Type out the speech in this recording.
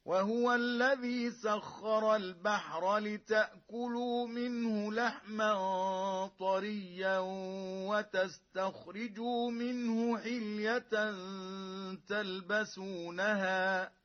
وهو الذي سخر البحر لتأكلوا منه لحما طريا وتستخرجوا منه حلية تلبسونها